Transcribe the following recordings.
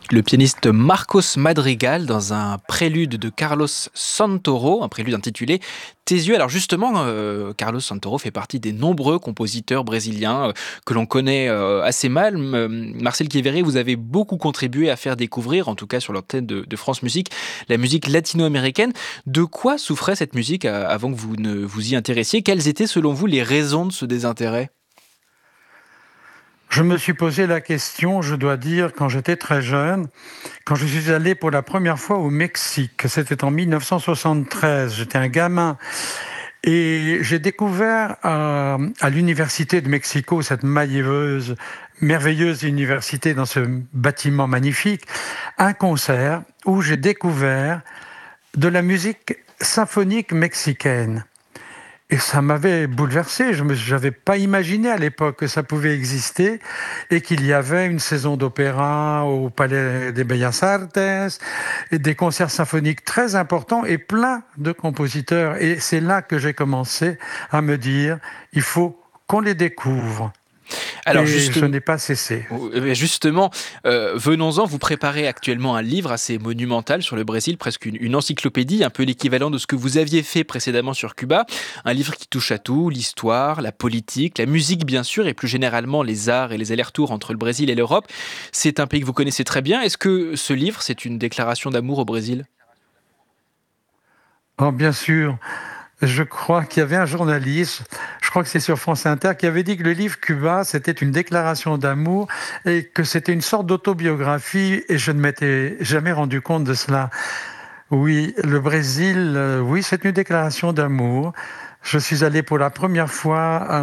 Le pianiste Marcos Madrigal dans un prélude de Carlos Santoro, un prélude intitulé Tes yeux. Alors justement, Carlos Santoro fait partie des nombreux compositeurs brésiliens que l'on connaît assez mal. Marcel Quévéré, vous avez beaucoup contribué à faire découvrir, en tout cas sur l'antenne de France Musique, la musique latino-américaine. De quoi souffrait cette musique avant que vous ne vous y intéressiez? Quelles étaient selon vous les raisons de ce désintérêt? Je me suis posé la question, je dois dire, quand j'étais très jeune, quand je suis allé pour la première fois au Mexique. C'était en 1973, j'étais un gamin. Et j'ai découvert à l'université de Mexico, cette merveilleuse université dans ce bâtiment magnifique, un concert où j'ai découvert de la musique symphonique mexicaine. Et ça m'avait bouleversé. Je n'avais pas imaginé à l'époque que ça pouvait exister et qu'il y avait une saison d'opéra au Palais des Bellas Artes et des concerts symphoniques très importants et plein de compositeurs. Et c'est là que j'ai commencé à me dire, il faut qu'on les découvre. Alors Et je justement, n'ai pas cessé. Justement, venons-en, vous préparez actuellement un livre assez monumental sur le Brésil, presque une encyclopédie, un peu l'équivalent de ce que vous aviez fait précédemment sur Cuba. Un livre qui touche à tout, l'histoire, la politique, la musique bien sûr, et plus généralement les arts et les allers-retours entre le Brésil et l'Europe. C'est un pays que vous connaissez très bien. Est-ce que ce livre, c'est une déclaration d'amour au Brésil? Oh, bien sûr. Je crois qu'il y avait un journaliste, je crois que c'est sur France Inter, qui avait dit que le livre Cuba, c'était une déclaration d'amour et que c'était une sorte d'autobiographie et je ne m'étais jamais rendu compte de cela. Oui, le Brésil, oui, c'est une déclaration d'amour. Je suis allé pour la première fois en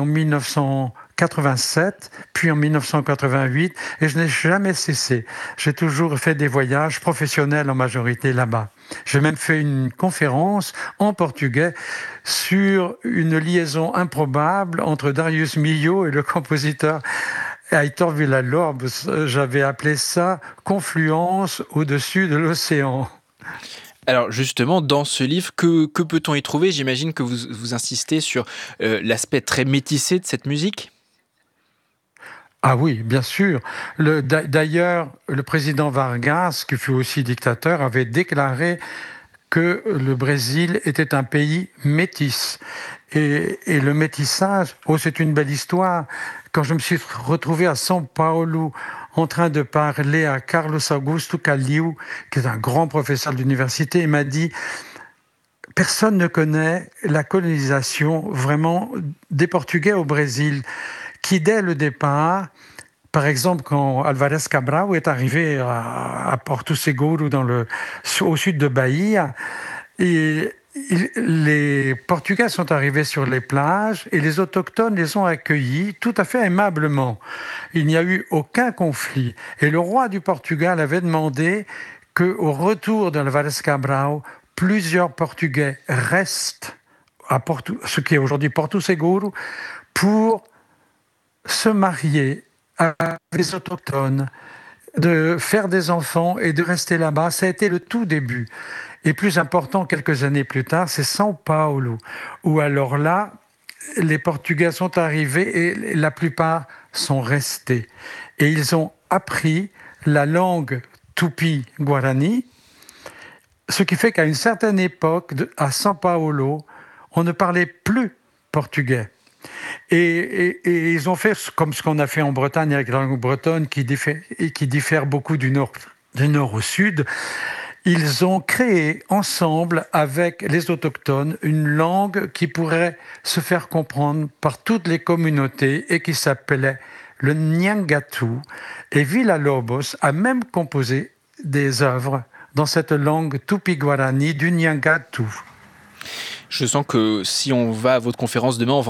1987, puis en 1988, et je n'ai jamais cessé. J'ai toujours fait des voyages professionnels en majorité là-bas. J'ai même fait une conférence en portugais sur une liaison improbable entre Darius Milhaud et le compositeur Heitor Villa-Lobos. J'avais appelé ça confluence au-dessus de l'océan. Alors justement, dans ce livre, que peut-on y trouver? J'imagine que vous insistez sur l'aspect très métissé de cette musique. Ah oui, bien sûr. D'ailleurs, le président Vargas, qui fut aussi dictateur, avait déclaré que le Brésil était un pays métis. Et le métissage, oh, c'est une belle histoire. Quand je me suis retrouvé à São Paulo en train de parler à Carlos Augusto Calil, qui est un grand professeur d'université, il m'a dit personne ne connaît la colonisation vraiment des Portugais au Brésil, qui dès le départ, par exemple, quand Alvarez Cabral est arrivé à Porto Seguro, au sud de Bahia, et les Portugais sont arrivés sur les plages et les autochtones les ont accueillis tout à fait aimablement. Il n'y a eu aucun conflit. Et le roi du Portugal avait demandé qu'au retour d'Alvarez Cabral, plusieurs Portugais restent à ce qui est aujourd'hui Porto Seguro pour se marier avec les autochtones, de faire des enfants et de rester là-bas. Ça a été le tout début. Et plus important, quelques années plus tard, c'est São Paulo, où alors là, les Portugais sont arrivés et la plupart sont restés. Et ils ont appris la langue tupi-guarani, ce qui fait qu'à une certaine époque, à São Paulo, on ne parlait plus portugais. Et ils ont fait comme ce qu'on a fait en Bretagne avec la langue bretonne qui diffère beaucoup du nord au sud. Ils ont créé ensemble avec les autochtones une langue qui pourrait se faire comprendre par toutes les communautés et qui s'appelait le Nyangatu. Et Villa-Lobos a même composé des œuvres dans cette langue tupi-guarani du Nyangatu. Je sens que si on va à votre conférence demain, on va